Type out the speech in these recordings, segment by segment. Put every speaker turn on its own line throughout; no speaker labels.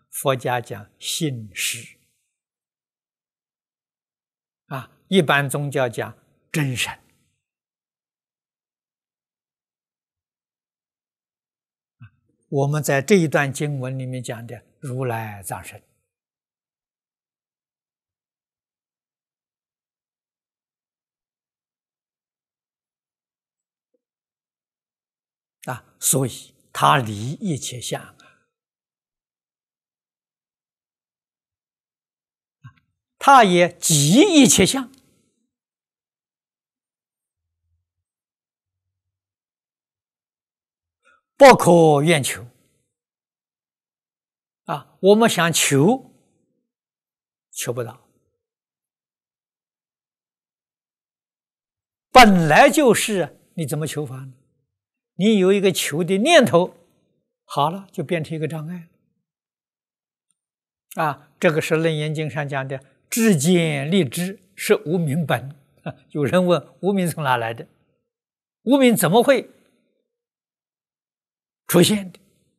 佛家讲心识一般宗教讲真神我们在这一段经文里面讲的如来藏身所以他离一切相他也即一切相不可愿求我们想求不到，本来就是你怎么求法呢？你有一个求的念头，好了，就变成一个障碍这个是《楞严经》上讲的知见立知是无明本。有人问无明从哪来的？无明怎么会出现的？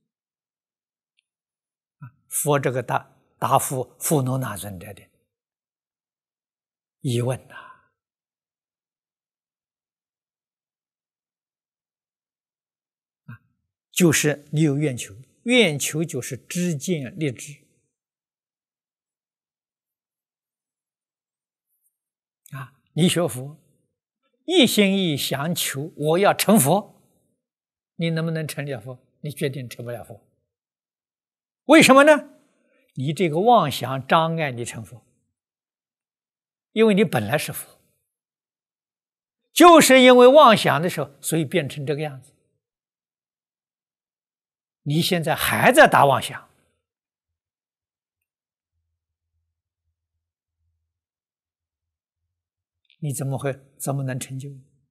佛这个答复富罗那尊者的疑问就是你有愿求，愿求就是知见立知你学佛一心一意想求我要成佛，你能不能成了佛？你决定成不了佛。为什么呢？你这个妄想障碍你成佛，因为你本来是佛，就是因为妄想的时候，所以变成这个样子。你现在还在打妄想，你怎么能成就？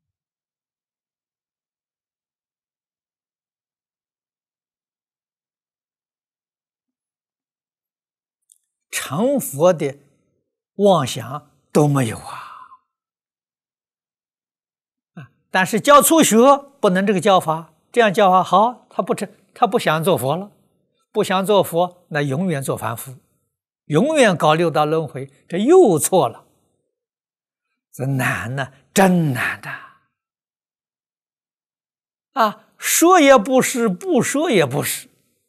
成佛的妄想都没有但是教初学不能这个教法，这样教法好，他不想做佛了，不想做佛，那永远做凡夫，永远搞六道轮回，这又错了。这难呢，真难的说也不是，不说也不是。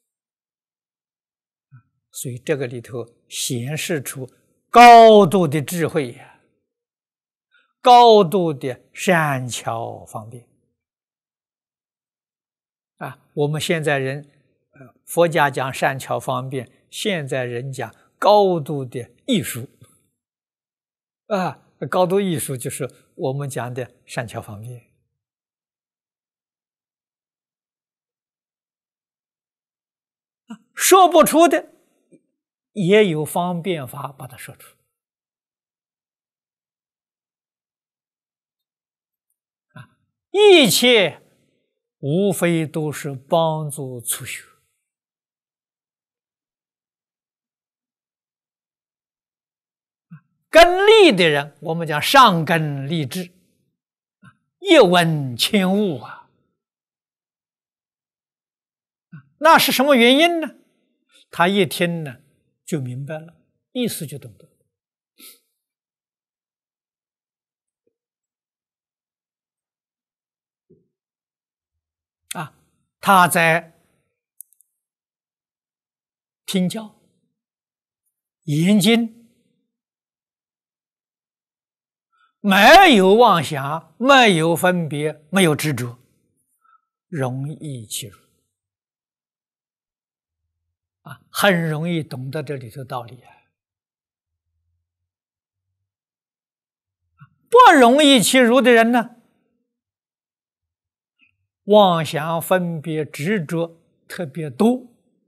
所以这个里头显示出高度的智慧高度的善巧方便我们现在人佛家讲善巧方便，现在人讲高度的艺术高度艺术就是我们讲的善巧方便说不出的也有方便法把它说出一切无非都是帮助初学根利的人，我们讲上根利智一闻千悟那是什么原因呢？他一听呢就明白了，意思就懂得他在听教研经，没有妄想，没有分别，没有执着，容易起入很容易懂得这里头道理不容易起入的人呢，妄想分别执着特别多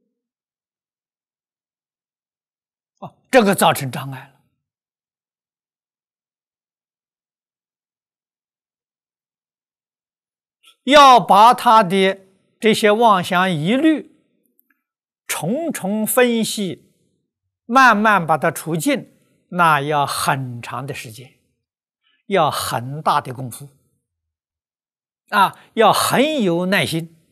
这个造成障碍了要把他的这些妄想疑虑重重分析，慢慢把它除尽，那要很长的时间，要很大的功夫要很有耐心